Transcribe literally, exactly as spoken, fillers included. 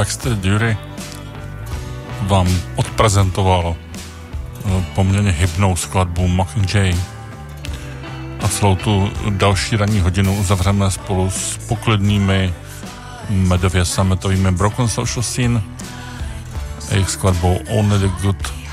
Baxter Dury vám odprezentoval poměrně hybnou skladbu Mockingjay. A celou tu další ranní hodinu uzavřeme spolu s poklidnými medově sametovými Broken Social Scene a jejich skladbou Only the Good